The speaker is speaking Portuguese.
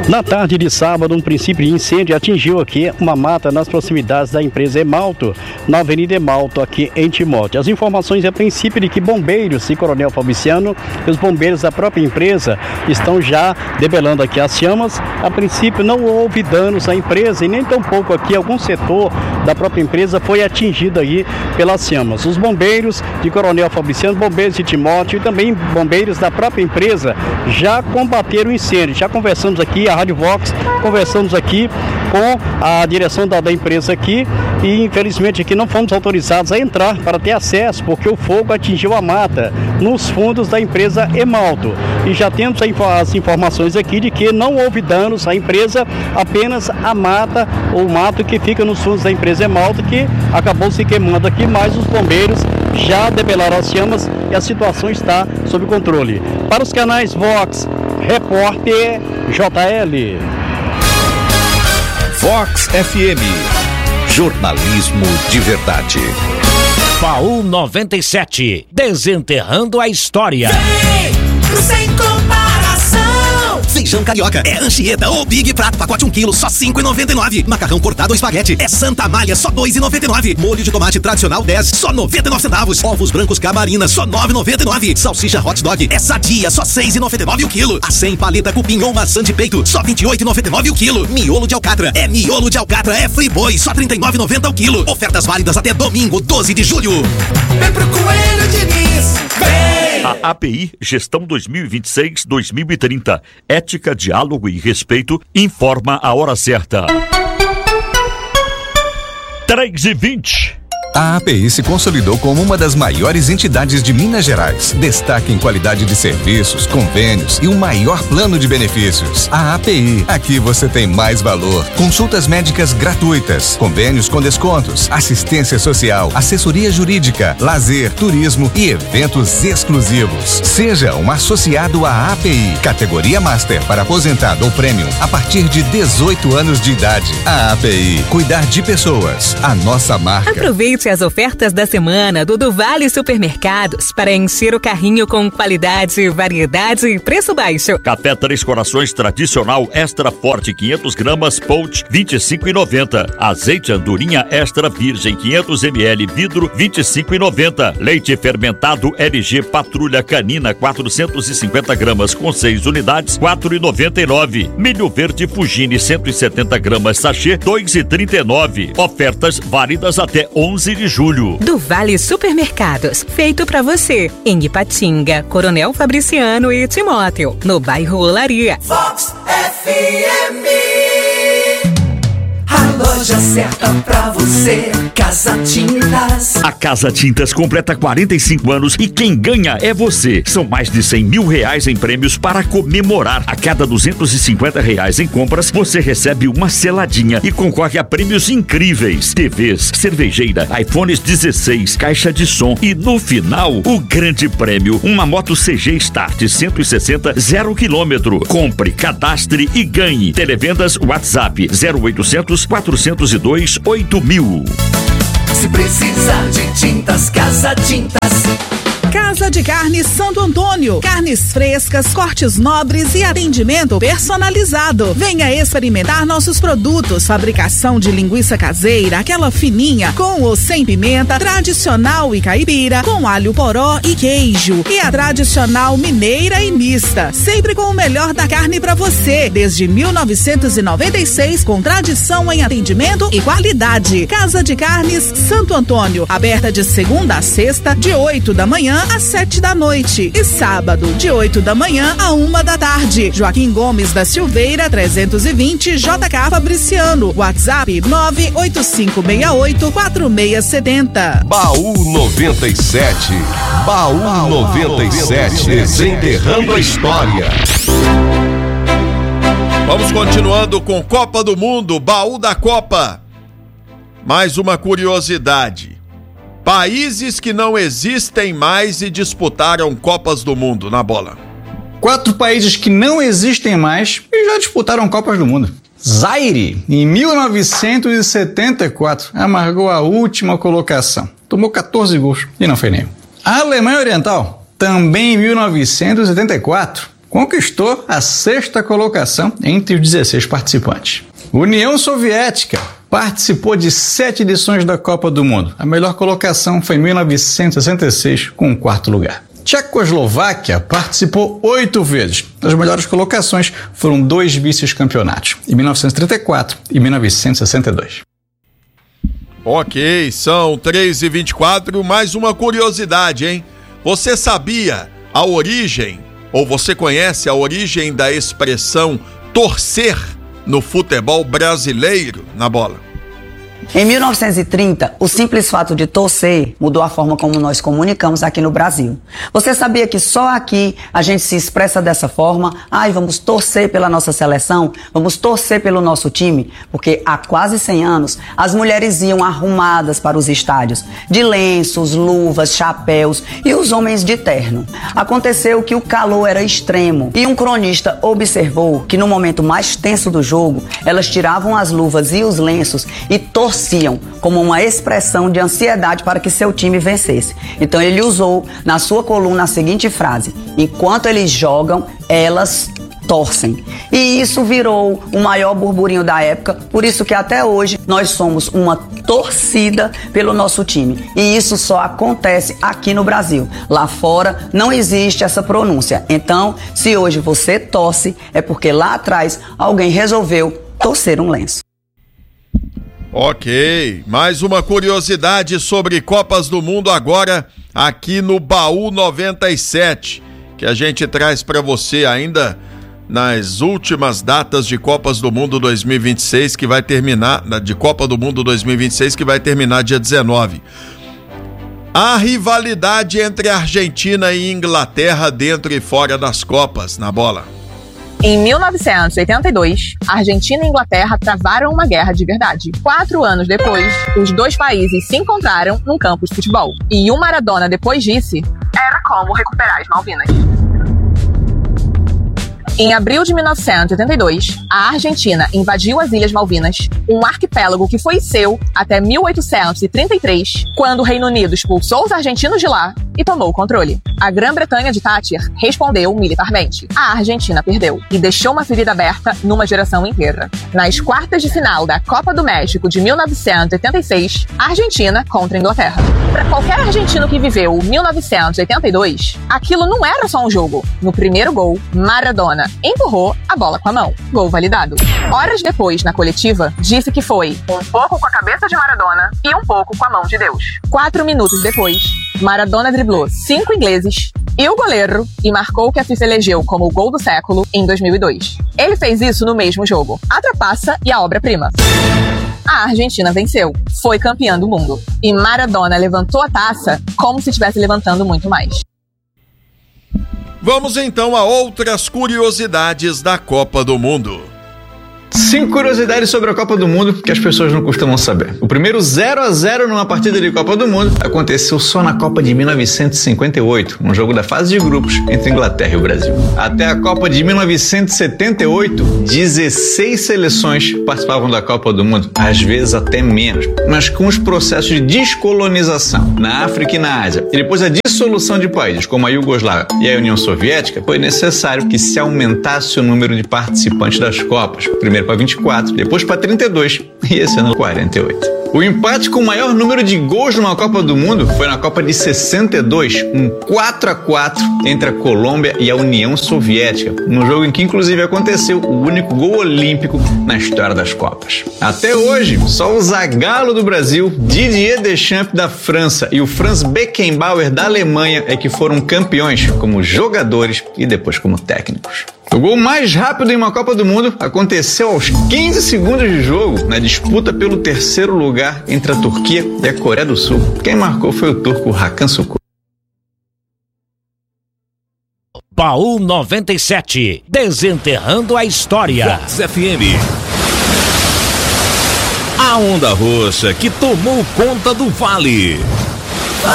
Na tarde de sábado, um princípio de incêndio atingiu aqui uma mata nas proximidades da empresa Emalto, na Avenida Emalto, aqui em Timóteo. As informações a princípio de que bombeiros e Coronel Fabriciano e os bombeiros da própria empresa estão já debelando aqui as chamas. A princípio não houve danos à empresa e nem tampouco aqui algum setor da própria empresa foi atingido aí pelas chamas. Os bombeiros de Coronel Fabriciano, bombeiros de Timóteo e também bombeiros da própria empresa já combateram o incêndio. Já conversamos aqui, a Rádio Vox, conversamos aqui com a direção da empresa aqui e infelizmente aqui não fomos autorizados a entrar para ter acesso porque o fogo atingiu a mata nos fundos da empresa Emalto. E já temos as informações aqui de que não houve danos à empresa, apenas a mata, ou o mato que fica nos fundos da empresa Emalto, que acabou se queimando aqui, mas os bombeiros já debelaram as chamas e a situação está sob controle. Para os canais Vox, repórter JL. Vox FM, jornalismo de verdade. Baú 97, desenterrando a história. Vem, sem comparação. Feijão carioca é Anchieta ou Big Prato, pacote 1 kg, só R$5,99. Macarrão cortado ou espaguete é Santa Amália, só R$2,99. Molho de tomate tradicional 10, só 99 centavos. Ovos brancos Camarina, só 9,99. Salsicha hot dog é Sadia, só 6,99 o quilo. A paleta cupim ou maçã de peito, só 28,99 o quilo. Miolo de alcatra é Friboi, só 39,90 o quilo. Ofertas válidas até domingo, 12 de julho. Vem pro Coelho Diniz, vem! A API Gestão 2026-2030, Ética, Diálogo e Respeito, informa a hora certa. 3h20. A API se consolidou como uma das maiores entidades de Minas Gerais. Destaque em qualidade de serviços, convênios e o maior plano de benefícios. A API, aqui você tem mais valor. Consultas médicas gratuitas, convênios com descontos, assistência social, assessoria jurídica, lazer, turismo e eventos exclusivos. Seja um associado à API, categoria Master para aposentado ou Premium, a partir de 18 anos de idade. A API, cuidar de pessoas, a nossa marca. Aproveite as ofertas da semana do Vale Supermercados para encher o carrinho com qualidade, variedade e preço baixo. Café Três Corações tradicional extra forte 500 gramas Poach 25,90. Azeite Andorinha extra virgem 500 ml vidro 25,90. Leite fermentado LG Patrulha Canina 450 gramas com 6 unidades 4,99. Milho verde Fugini 170 gramas sachê 2,39. Ofertas válidas até 11 de julho. Do Vale Supermercados, feito pra você, em Ipatinga, Coronel Fabriciano e Timóteo, no bairro Olaria. Vox FM, a loja certa pra você, Casa Tintas. A Casa Tintas completa 45 anos e quem ganha é você. São mais de R$100 mil em prêmios para comemorar. A cada R$250 em compras, você recebe uma seladinha e concorre a prêmios incríveis. TVs, cervejeira, iPhones 16, caixa de som e no final, o grande prêmio, uma moto CG Start 160 0 km. Compre, cadastre e ganhe. Televendas WhatsApp 0800 402 8000. Se precisar de tintas, Casa Tintas. Casa de Carne Santo Antônio. Carnes frescas, cortes nobres e atendimento personalizado. Venha experimentar nossos produtos. Fabricação de linguiça caseira, aquela fininha, com ou sem pimenta, tradicional e caipira, com alho poró e queijo. E a tradicional mineira e mista. Sempre com o melhor da carne para você. Desde 1996, com tradição em atendimento e qualidade. Casa de Carnes Santo Antônio. Aberta de segunda a sexta, de 8 da manhã às 7 da noite e sábado de 8 da manhã a 1 da tarde. Joaquim Gomes da Silveira 320 JK Fabriciano. WhatsApp 985684670. Baú 97. Baú 97. Desenterrando a história. Vamos continuando com Copa do Mundo, Baú da Copa. Mais uma curiosidade. Países que não existem mais e disputaram Copas do Mundo na bola. 4 países que não existem mais e já disputaram Copas do Mundo. Zaire, em 1974, amargou a última colocação. Tomou 14 gols e não foi nenhum. A Alemanha Oriental, também em 1974, conquistou a 6ª colocação entre os 16 participantes. União Soviética participou de 7 edições da Copa do Mundo. A melhor colocação foi em 1966, com o 4º lugar. Tchecoslováquia participou 8 vezes. As melhores colocações foram 2 vice-campeonatos, em 1934 e 1962. Ok, são 3h24, mais uma curiosidade, hein? Você sabia a origem, ou você conhece a origem da expressão torcer no futebol brasileiro, na bola? Em 1930, o simples fato de torcer mudou a forma como nós comunicamos aqui no Brasil. Você sabia que só aqui a gente se expressa dessa forma? Vamos torcer pela nossa seleção, vamos torcer pelo nosso time? Porque há quase 100 anos, as mulheres iam arrumadas para os estádios, de lenços, luvas, chapéus e os homens de terno. Aconteceu que o calor era extremo e um cronista observou que no momento mais tenso do jogo, elas tiravam as luvas e os lenços e torciam como uma expressão de ansiedade para que seu time vencesse. Então ele usou na sua coluna a seguinte frase: enquanto eles jogam, elas torcem. E isso virou o maior burburinho da época, por isso que até hoje nós somos uma torcida pelo nosso time. E isso só acontece aqui no Brasil. Lá fora não existe essa pronúncia. Então, se hoje você torce, é porque lá atrás alguém resolveu torcer um lenço. Ok, mais uma curiosidade sobre Copas do Mundo agora aqui no Baú 97, que a gente traz para você ainda nas últimas datas de Copas do Mundo 2026, que vai terminar, de Copa do Mundo 2026, que vai terminar dia 19. A rivalidade entre Argentina e Inglaterra dentro e fora das Copas, na bola. Em 1982, a Argentina e a Inglaterra travaram uma guerra de verdade. 4 anos depois, os dois países se encontraram num campo de futebol. E o Maradona depois disse: era como recuperar as Malvinas. Em abril de 1982, a Argentina invadiu as Ilhas Malvinas, um arquipélago que foi seu até 1833, quando o Reino Unido expulsou os argentinos de lá e tomou o controle. A Grã-Bretanha de Thatcher respondeu militarmente. A Argentina perdeu e deixou uma ferida aberta numa geração inteira. Nas quartas de final da Copa do México de 1986, Argentina contra a Inglaterra. Para qualquer argentino que viveu 1982, aquilo não era só um jogo. No primeiro gol, Maradona empurrou a bola com a mão. Gol validado. Horas depois, na coletiva, disse que foi um pouco com a cabeça de Maradona e um pouco com a mão de Deus. 4 minutos depois, Maradona driblou 5 ingleses e o goleiro e marcou o que a FIFA elegeu como o gol do século em 2002. Ele fez isso no mesmo jogo. A trapaça e a obra-prima. A Argentina venceu, foi campeã do mundo. E Maradona levantou a taça como se estivesse levantando muito mais. Vamos então a outras curiosidades da Copa do Mundo. 5 curiosidades sobre a Copa do Mundo que as pessoas não costumam saber. O primeiro 0-0 numa partida de Copa do Mundo aconteceu só na Copa de 1958, um jogo da fase de grupos entre Inglaterra e o Brasil. Até a Copa de 1978, 16 seleções participavam da Copa do Mundo, às vezes até menos, mas com os processos de descolonização na África e na Ásia, e depois a dissolução de países como a Iugoslávia e a União Soviética, foi necessário que se aumentasse o número de participantes das Copas, primeiro para 24, depois para 32 e esse ano 48. O empate com o maior número de gols numa Copa do Mundo foi na Copa de 62, um 4-4 entre a Colômbia e a União Soviética, no jogo em que inclusive aconteceu o único gol olímpico na história das Copas. Até hoje, só o Zagallo do Brasil, Didier Deschamps da França e o Franz Beckenbauer da Alemanha é que foram campeões como jogadores e depois como técnicos. O gol mais rápido em uma Copa do Mundo aconteceu aos 15 segundos de jogo, na disputa pelo terceiro lugar entre a Turquia e a Coreia do Sul. Quem marcou foi o turco Hakan Şükür. Baú 97, desenterrando a história. Vox FM. A onda roxa que tomou conta do vale.